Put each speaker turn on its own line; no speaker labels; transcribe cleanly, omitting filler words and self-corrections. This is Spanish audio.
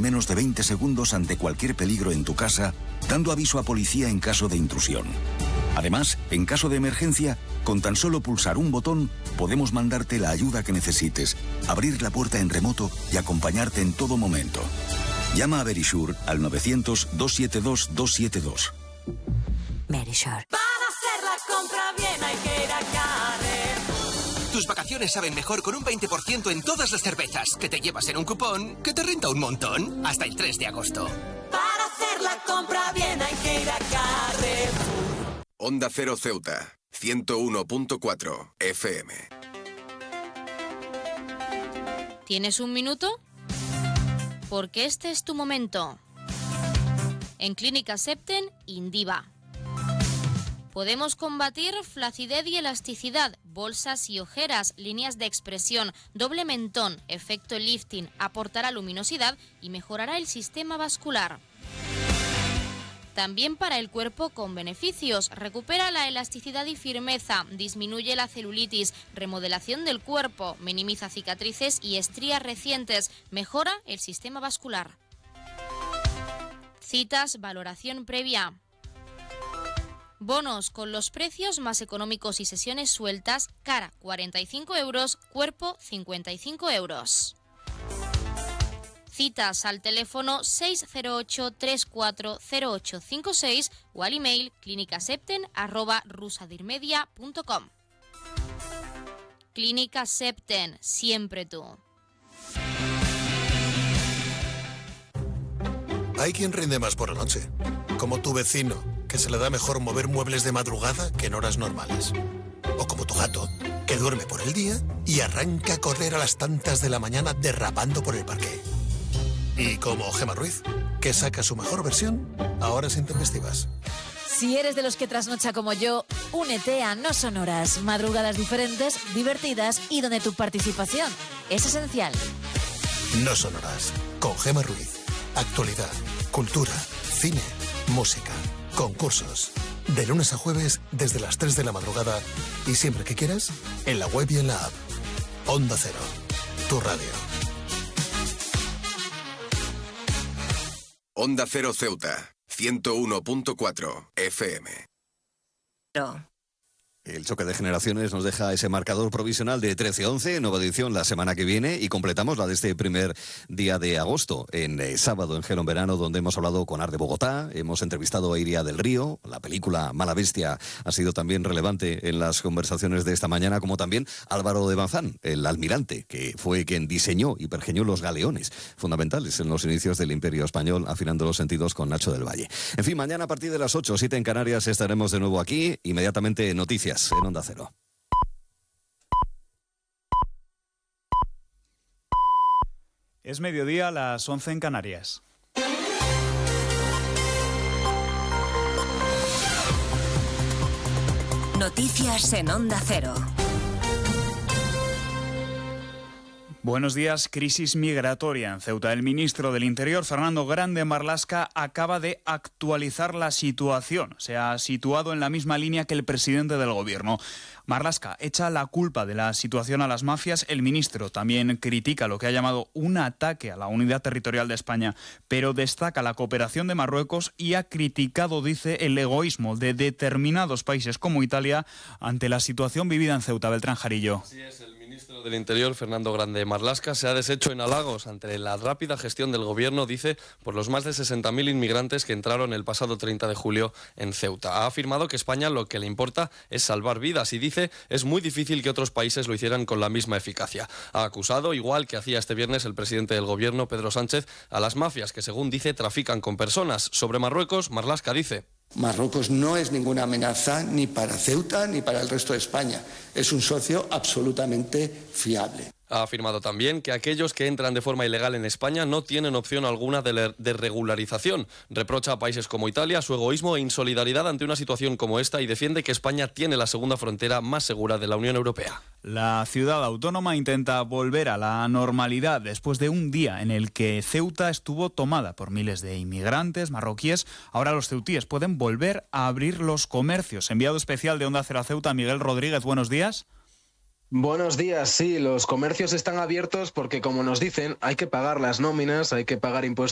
menos de 20 segundos ante cualquier peligro en tu casa, dando aviso a policía en caso de intrusión. Además, en caso de emergencia, con tan solo pulsar un botón, podemos mandarte la ayuda que necesites, abrir la puerta en remoto y acompañarte en todo momento. Llama a Verisure al 900-272-272.
Verisure.
Para hacer la compra bien hay que ir a Carrefour.
Tus vacaciones saben mejor con un 20% en todas las cervezas que te llevas en un cupón que te renta un montón hasta el 3 de agosto.
Para hacer la compra bien hay que ir a Carrefour.
Onda Cero Ceuta, 101.4 FM.
¿Tienes un minuto? Porque este es tu momento. En Clínica Septen, Indiva. Podemos combatir flacidez y elasticidad, bolsas y ojeras, líneas de expresión, doble mentón, efecto lifting, aportará luminosidad y mejorará el sistema vascular. También para el cuerpo con beneficios, recupera la elasticidad y firmeza, disminuye la celulitis, remodelación del cuerpo, minimiza cicatrices y estrías recientes, mejora el sistema vascular. Citas, valoración previa. Bonos con los precios más económicos y sesiones sueltas, cara 45 euros, cuerpo 55 euros. Citas al teléfono 608-340856 o al email clinicasepten@rusadirmedia.com. Clínica Septen, siempre tú.
Hay quien rinde más por la noche, como tu vecino, que se le da mejor mover muebles de madrugada que en horas normales. O como tu gato, que duerme por el día y arranca a correr a las tantas de la mañana derrapando por el parque. Y como Gemma Ruiz, que saca su mejor versión a horas intempestivas.
Si eres de los que trasnocha como yo, únete a No Sonoras, madrugadas diferentes, divertidas y donde tu participación es esencial.
No Sonoras, con Gemma Ruiz. Actualidad, cultura, cine, música, concursos. De lunes a jueves desde las 3 de la madrugada y siempre que quieras, en la web y en la app. Onda Cero, tu radio.
Onda Cero Ceuta, 101.4 FM.
El choque de generaciones nos deja ese marcador provisional de 13-11, nueva edición la semana que viene, y completamos la de este primer día de agosto, en sábado en Gelo en Verano, donde hemos hablado con Ar de Bogotá, hemos entrevistado a Iria del Río, la película Mala Bestia ha sido también relevante en las conversaciones de esta mañana, como también Álvaro de Bazán, el almirante, que fue quien diseñó y pergeñó los galeones fundamentales en los inicios del Imperio Español, afinando los sentidos con Nacho del Valle. En fin, mañana a partir de las 8, 7 en Canarias estaremos de nuevo aquí, inmediatamente noticias en Onda Cero.
Es mediodía, las 11 en Canarias.
Noticias en Onda Cero.
Buenos días. Crisis migratoria en Ceuta. El ministro del Interior, Fernando Grande Marlaska, acaba de actualizar la situación. Se ha situado en la misma línea que el presidente del gobierno. Marlaska echa la culpa de la situación a las mafias. El ministro también critica lo que ha llamado un ataque a la unidad territorial de España, pero destaca la cooperación de Marruecos y ha criticado, dice, el egoísmo de determinados países como Italia ante la situación vivida en Ceuta. Beltrán Jarillo.
Así es, el ministro del Interior, Fernando Grande Marlaska, se ha deshecho en halagos ante la rápida gestión del gobierno, dice, por los más de 60.000 inmigrantes que entraron el pasado 30 de julio en Ceuta. Ha afirmado que España lo que le importa es salvar vidas y dice es muy difícil que otros países lo hicieran con la misma eficacia. Ha acusado, igual que hacía este viernes el presidente del gobierno, Pedro Sánchez, a las mafias que, según dice, trafican con personas. Sobre Marruecos, Marlaska dice:
Marruecos no es ninguna amenaza ni para Ceuta ni para el resto de España. Es un socio absolutamente fiable.
Ha afirmado también que aquellos que entran de forma ilegal en España no tienen opción alguna de regularización. Reprocha a países como Italia su egoísmo e insolidaridad ante una situación como esta y defiende que España tiene la segunda frontera más segura de la Unión Europea.
La ciudad autónoma intenta volver a la normalidad después de un día en el que Ceuta estuvo tomada por miles de inmigrantes marroquíes. Ahora los ceutíes pueden volver a abrir los comercios. Enviado especial de Onda Cero a Ceuta, Miguel Rodríguez, buenos días.
Buenos días, sí, los comercios están abiertos porque, como nos dicen, hay que pagar las nóminas, hay que pagar impuestos